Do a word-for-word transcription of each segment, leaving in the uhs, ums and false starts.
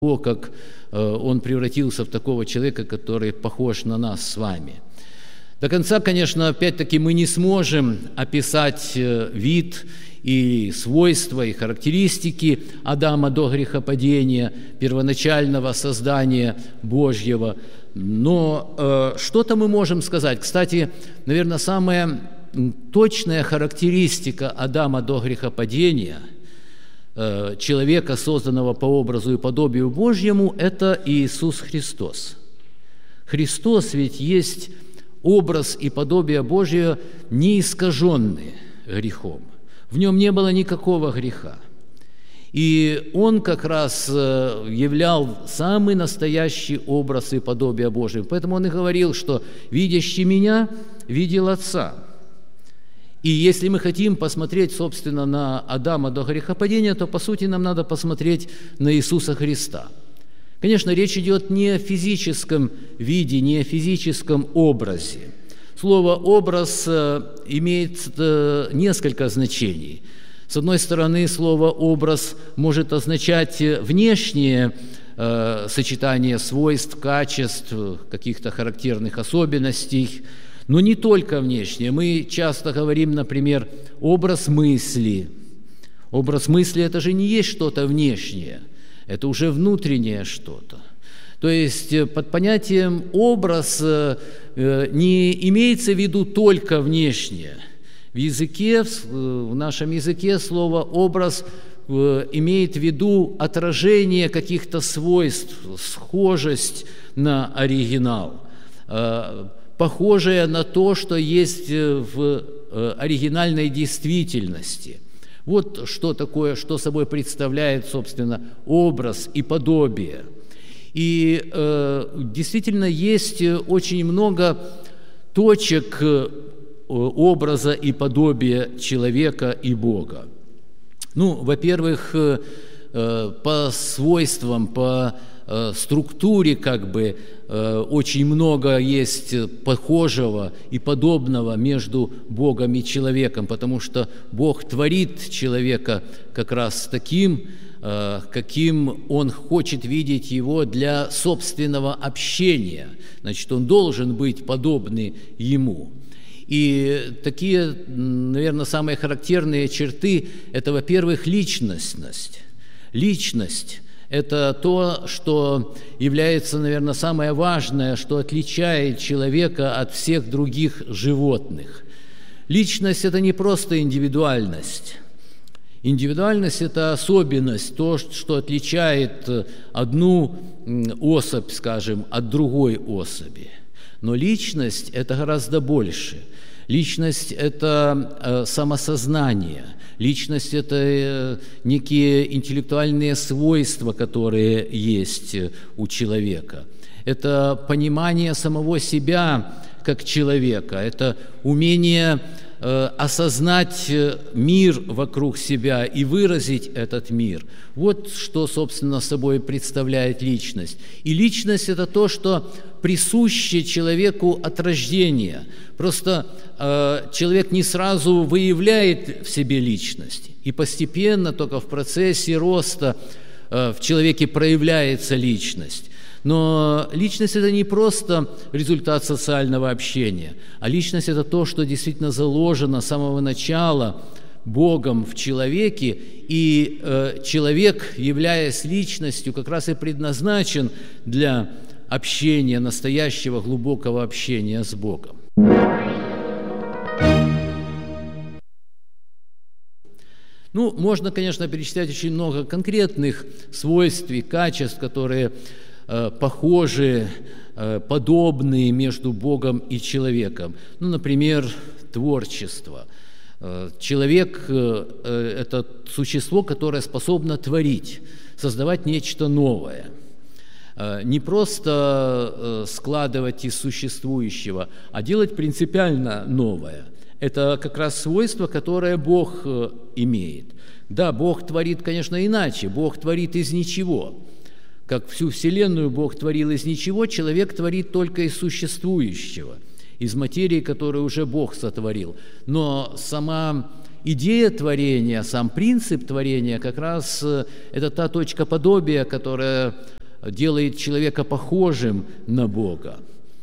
того, как он превратился в такого человека, который похож на нас с вами. До конца, конечно, опять-таки мы не сможем описать вид и свойства, и характеристики Адама до грехопадения, первоначального создания Божьего. Но э, что-то мы можем сказать. Кстати, наверное, самая точная характеристика Адама до грехопадения, э, человека, созданного по образу и подобию Божьему, это Иисус Христос. Христос ведь есть образ и подобие Божие, не искаженные грехом. В нем не было никакого греха. И Он как раз являл самый настоящий образ и подобие Божие. Поэтому Он и говорил, что «видящий Меня видел Отца». И если мы хотим посмотреть, собственно, на Адама до грехопадения, то, по сути, нам надо посмотреть на Иисуса Христа. Конечно, речь идет не о физическом виде, не о физическом образе. Слово «образ» имеет несколько значений. С одной стороны, слово «образ» может означать внешнее э, сочетание свойств, качеств, каких-то характерных особенностей, но не только внешнее. Мы часто говорим, например, «образ мысли». Образ мысли – это же не есть что-то внешнее, это уже внутреннее что-то. То есть под понятием «образ» не имеется в виду только внешнее. В языке, в нашем языке слово «образ» имеет в виду отражение каких-то свойств, схожесть на оригинал, похожее на то, что есть в оригинальной действительности. Вот что такое, что собой представляет, собственно, образ и подобие. И э, действительно есть очень много точек э, образа и подобия человека и Бога. Ну, во-первых, э, по свойствам, по э, структуре как бы э, очень много есть похожего и подобного между Богом и человеком, потому что Бог творит человека как раз таким, каким Он хочет видеть его для собственного общения. Значит, он должен быть подобный ему. И такие, наверное, самые характерные черты – это, во-первых, личностность. Личность – это то, что является, наверное, самое важное, что отличает человека от всех других животных. Личность – это не просто индивидуальность. Индивидуальность – это особенность, то, что отличает одну особь, скажем, от другой особи. Но личность – это гораздо больше. Личность – это самосознание. Личность – это некие интеллектуальные свойства, которые есть у человека. Это понимание самого себя как человека. Это умение осознать мир вокруг себя и выразить этот мир. Вот что, собственно, собой представляет личность. И личность – это то, что присуще человеку от рождения. Просто э, человек не сразу выявляет в себе личность. И постепенно, только в процессе роста э, в человеке проявляется личность. Но личность – это не просто результат социального общения, а личность – это то, что действительно заложено с самого начала Богом в человеке, и э, человек, являясь личностью, как раз и предназначен для общения, настоящего глубокого общения с Богом. Ну, можно, конечно, перечислять очень много конкретных свойств и качеств, которые похожие, подобные между Богом и человеком. Ну, например, творчество. Человек – это существо, которое способно творить, создавать нечто новое. Не просто складывать из существующего, а делать принципиально новое. Это как раз свойство, которое Бог имеет. Да, Бог творит, конечно, иначе. Бог творит из ничего. Как всю Вселенную Бог творил из ничего, человек творит только из существующего, из материи, которую уже Бог сотворил. Но сама идея творения, сам принцип творения как раз это та точка подобия, которая делает человека похожим на Бога.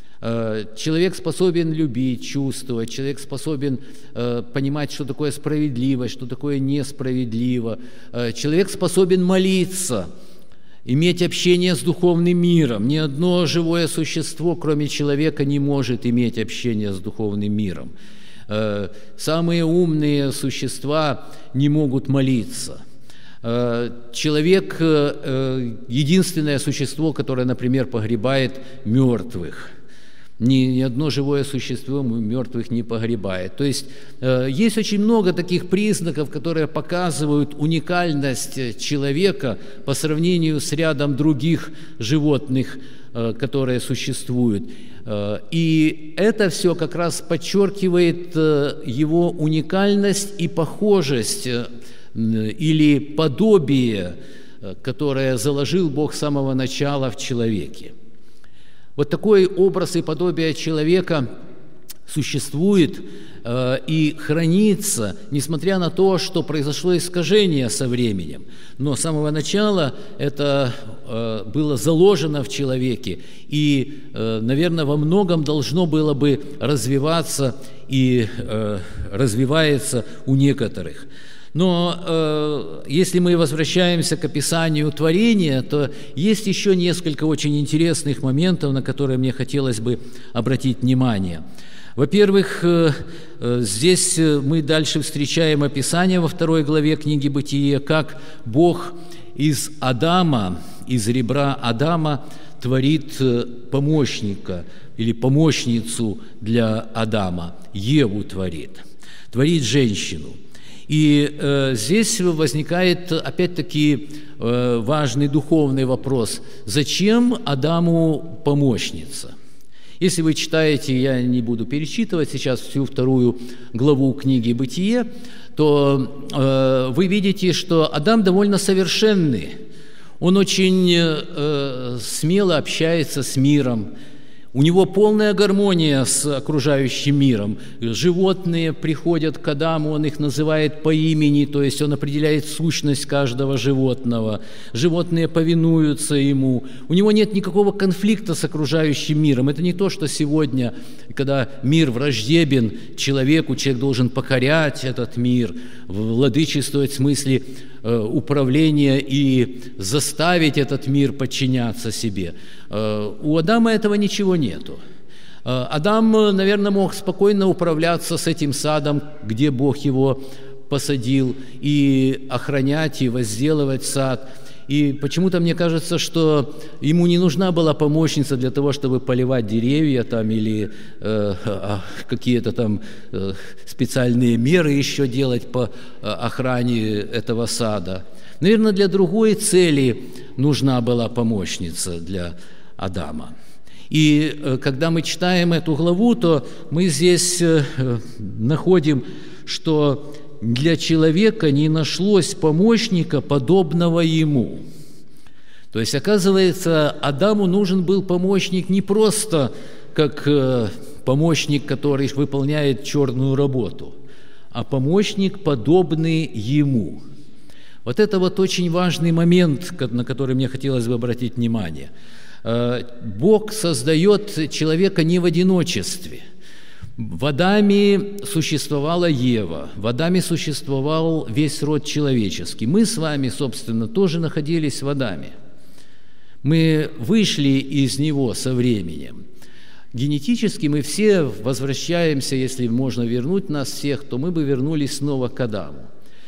Человек способен любить, чувствовать, человек способен э, понимать, что такое справедливость, что такое несправедливо. Э, человек способен молиться, иметь общение с духовным миром. Ни одно живое существо, кроме человека, не может иметь общение с духовным миром. Э, самые умные существа не могут молиться. Э, человек э, – единственное существо, которое, например, погребает мертвых. Ни, ни одно живое существо мертвых не погребает. То есть э, есть очень много таких признаков, которые показывают уникальность человека по сравнению с рядом других животных, э, которые существуют. Э, и это все как раз подчеркивает э, его уникальность и похожесть э, или подобие, э, которое заложил Бог с самого начала в человеке. Вот такой образ и подобие человека существует э, и хранится, несмотря на то, что произошло искажение со временем. Но с самого начала это э, было заложено в человеке и, э, наверное, во многом должно было бы развиваться и э, развивается у некоторых. Но э, если мы возвращаемся к описанию творения, то есть еще несколько очень интересных моментов, на которые мне хотелось бы обратить внимание. Во-первых, э, э, здесь мы дальше встречаем описание во второй главе книги «Бытие», как Бог из Адама, из ребра Адама творит помощника или помощницу для Адама, Еву творит, творит женщину. И э, здесь возникает, опять-таки, э, важный духовный вопрос. Зачем Адаму помощница? Если вы читаете, я не буду перечитывать сейчас всю вторую главу книги «Бытие», то э, вы видите, что Адам довольно совершенный. Он очень э, смело общается с миром. У него полная гармония с окружающим миром. Животные приходят к Адаму, он их называет по имени, то есть он определяет сущность каждого животного. Животные повинуются ему. У него нет никакого конфликта с окружающим миром. Это не то, что сегодня, когда мир враждебен человеку, человек должен покорять этот мир, владычествовать в смысле управления и заставить этот мир подчиняться себе. У Адама этого ничего нету. Адам, наверное, мог спокойно управляться с этим садом, где Бог его посадил, и охранять, и возделывать сад. И почему-то мне кажется, что ему не нужна была помощница для того, чтобы поливать деревья там, или э, какие-то там э, специальные меры еще делать по охране этого сада. Наверное, для другой цели нужна была помощница для Адама. И э, когда мы читаем эту главу, то мы здесь э, находим, что для человека не нашлось помощника, подобного ему. То есть, оказывается, Адаму нужен был помощник не просто как э, помощник, который выполняет черную работу, а помощник, подобный ему. Вот это вот очень важный момент, на который мне хотелось бы обратить внимание. Э, Бог создает человека не в одиночестве. В Адаме существовала Ева, в Адаме существовал весь род человеческий. Мы с вами, собственно, тоже находились в Адаме. Мы вышли из него со временем. Генетически мы все возвращаемся, если можно вернуть нас всех, то мы бы вернулись снова к Адаму.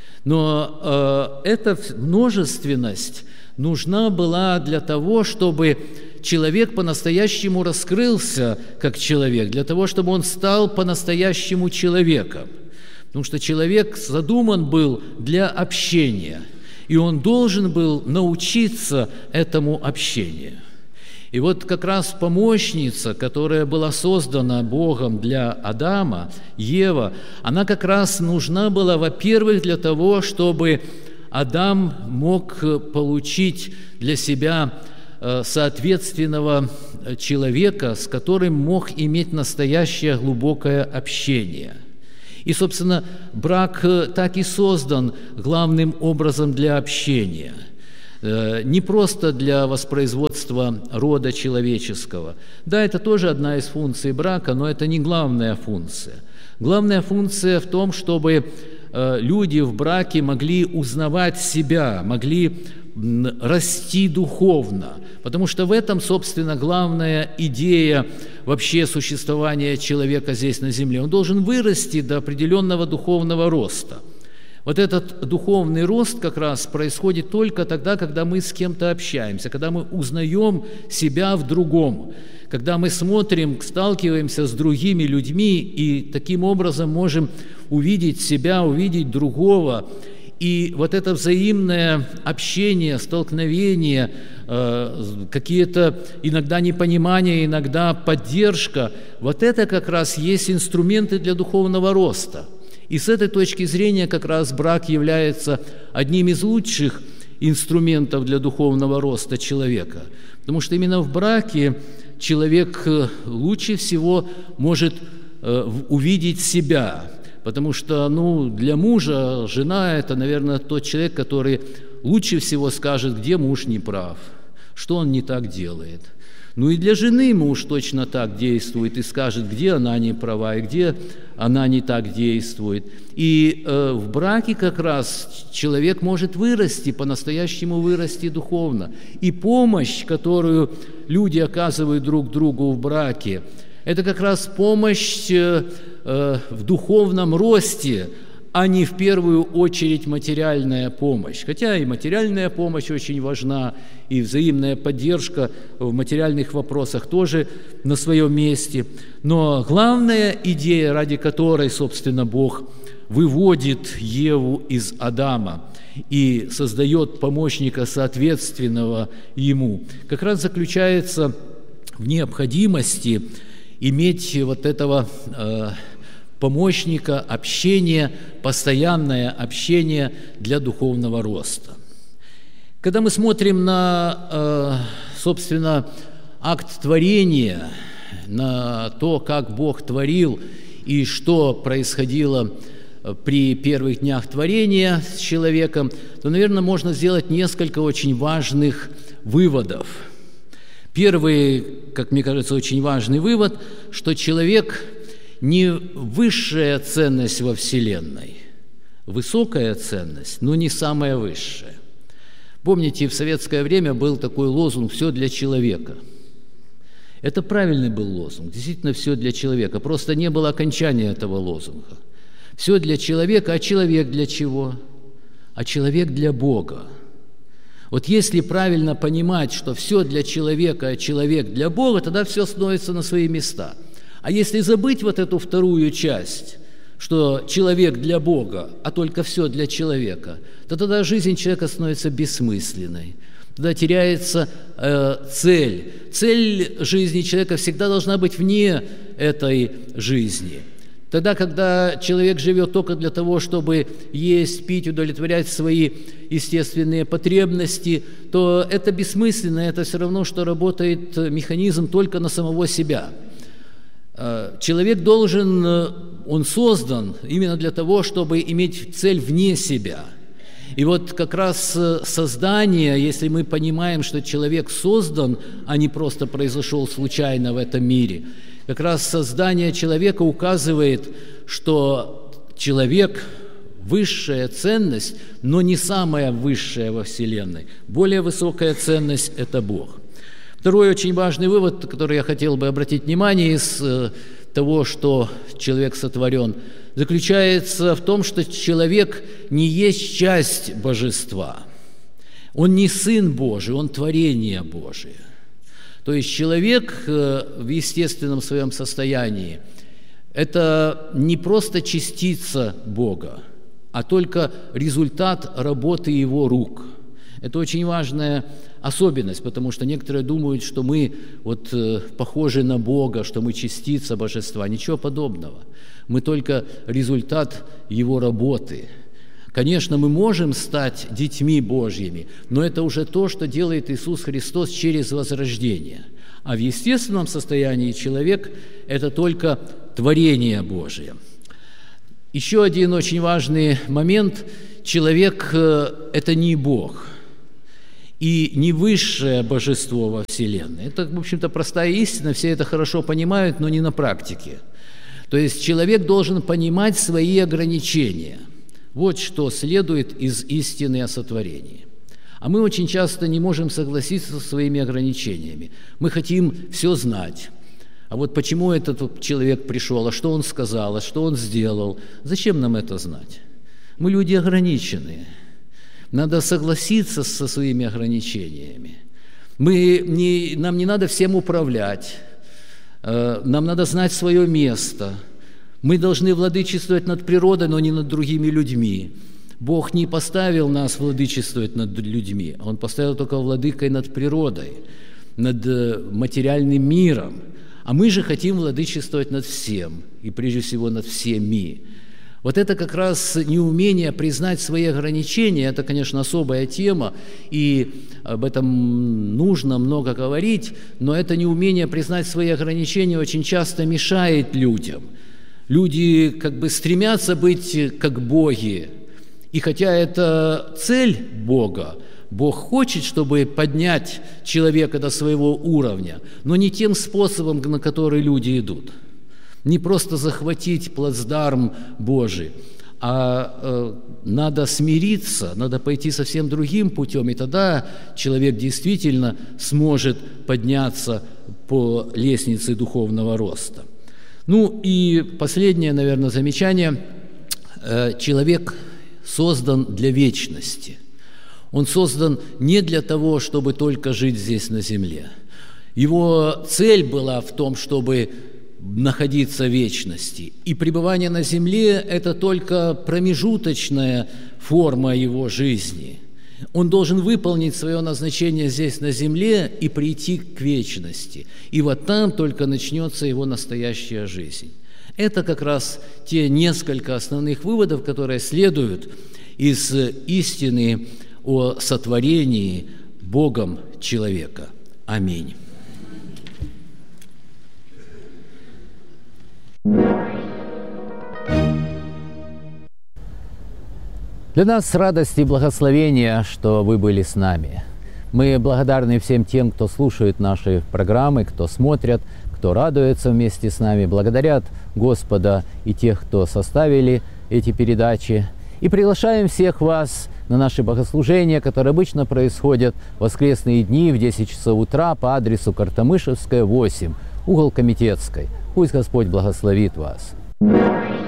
Но э, эта множественность нужна была для того, чтобы человек по-настоящему раскрылся как человек, для того, чтобы он стал по-настоящему человеком. Потому что человек задуман был для общения, и он должен был научиться этому общению. И вот как раз помощница, которая была создана Богом для Адама, Ева, она как раз нужна была, во-первых, для того, чтобы Адам мог получить для себя соответственного человека, с которым мог иметь настоящее глубокое общение. И, собственно, брак так и создан главным образом для общения. Не просто для воспроизводства рода человеческого. Да, это тоже одна из функций брака, но это не главная функция. Главная функция в том, чтобы люди в браке могли узнавать себя, могли расти духовно, потому что в этом, собственно, главная идея вообще существования человека здесь на земле. Он должен вырасти до определенного духовного роста. Вот этот духовный рост как раз происходит только тогда, когда мы с кем-то общаемся, когда мы узнаем себя в другом, когда мы смотрим, сталкиваемся с другими людьми и таким образом можем увидеть себя, увидеть другого. И вот это взаимное общение, столкновение, какие-то иногда непонимания, иногда поддержка, вот это как раз есть инструменты для духовного роста. И с этой точки зрения как раз брак является одним из лучших инструментов для духовного роста человека. Потому что именно в браке человек лучше всего может увидеть себя. Потому что ну, для мужа жена – это, наверное, тот человек, который лучше всего скажет, где муж не прав, что он не так делает. Ну и для жены муж точно так действует и скажет, где она не права и где она не так действует. И э, в браке как раз человек может вырасти, по-настоящему вырасти духовно. И помощь, которую люди оказывают друг другу в браке, это как раз помощь э, э, в духовном росте, а не в первую очередь материальная помощь. Хотя и материальная помощь очень важна, и взаимная поддержка в материальных вопросах тоже на своем месте. Но главная идея, ради которой, собственно, Бог выводит Еву из Адама и создает помощника, соответственного ему, как раз заключается в необходимости иметь вот этого э, помощника, общение, постоянное общение для духовного роста. Когда мы смотрим на, собственно, акт творения, на то, как Бог творил и что происходило при первых днях творения с человеком, то, наверное, можно сделать несколько очень важных выводов. Первый, как мне кажется, очень важный вывод, что человек не высшая ценность во Вселенной, высокая ценность, но не самая высшая. Помните, в советское время был такой лозунг «все для человека». Это правильный был лозунг, действительно все для человека, просто не было окончания этого лозунга. Все для человека, а человек для чего? А человек для Бога. Вот если правильно понимать, что все для человека, а человек для Бога, тогда все становится на свои места. А если забыть вот эту вторую часть, что человек для Бога, а только все для человека, то тогда жизнь человека становится бессмысленной. Тогда теряется э, цель. Цель жизни человека всегда должна быть вне этой жизни. Тогда, когда человек живет только для того, чтобы есть, пить, удовлетворять свои естественные потребности, то это бессмысленно, это все равно, что работает механизм только на самого себя. Человек должен, он создан именно для того, чтобы иметь цель вне себя. И вот как раз создание, если мы понимаем, что человек создан, а не просто произошел случайно в этом мире, как раз создание человека указывает, что человек – высшая ценность, но не самая высшая во Вселенной. Более высокая ценность – это Бог. Второй очень важный вывод, который я хотел бы обратить внимание из того, что человек сотворен, заключается в том, что человек не есть часть божества. Он не сын Божий, он творение Божие. То есть человек в естественном своем состоянии – это не просто частица Бога, а только результат работы Его рук. Это очень важная особенность, потому что некоторые думают, что мы вот похожи на Бога, что мы частица божества. Ничего подобного. Мы только результат Его работы. Конечно, мы можем стать детьми Божьими, но это уже то, что делает Иисус Христос через возрождение. А в естественном состоянии человек – это только творение Божие. Еще один очень важный момент. Человек – это не Бог и не высшее божество во Вселенной. Это, в общем-то, простая истина, все это хорошо понимают, но не на практике. То есть человек должен понимать свои ограничения. Вот что следует из истины о сотворении. А мы очень часто не можем согласиться со своими ограничениями. Мы хотим все знать. А вот почему этот человек пришел, а что он сказал, а что он сделал? Зачем нам это знать? Мы люди ограниченные. Надо согласиться со своими ограничениями. Мы не, нам не надо всем управлять. Нам надо знать свое место. Мы должны владычествовать над природой, но не над другими людьми. Бог не поставил нас владычествовать над людьми, Он поставил только владыкой над природой, над материальным миром. А мы же хотим владычествовать над всем, и прежде всего над всеми. Вот это как раз неумение признать свои ограничения, это, конечно, особая тема, и об этом нужно много говорить, но это неумение признать свои ограничения очень часто мешает людям. Люди как бы стремятся быть как боги, и хотя это цель Бога, Бог хочет, чтобы поднять человека до своего уровня, но не тем способом, на который люди идут. Не просто захватить плацдарм Божий, а э, надо смириться, надо пойти совсем другим путем, и тогда человек действительно сможет подняться по лестнице духовного роста. Ну и последнее, наверное, замечание. Э, человек создан для вечности. Он создан не для того, чтобы только жить здесь на земле. Его цель была в том, чтобы находиться в вечности. И пребывание на земле – это только промежуточная форма его жизни. Он должен выполнить свое назначение здесь на земле и прийти к вечности. И вот там только начнется его настоящая жизнь. Это как раз те несколько основных выводов, которые следуют из истины о сотворении Богом человека. Аминь. Для нас радость и благословение, что вы были с нами. Мы благодарны всем тем, кто слушает наши программы, кто смотрят, кто радуется вместе с нами, благодарят Господа и тех, кто составили эти передачи. И приглашаем всех вас на наши богослужения, которые обычно происходят в воскресные дни в десять часов утра по адресу Картамышевская, восемь, угол Комитетской. Пусть Господь благословит вас.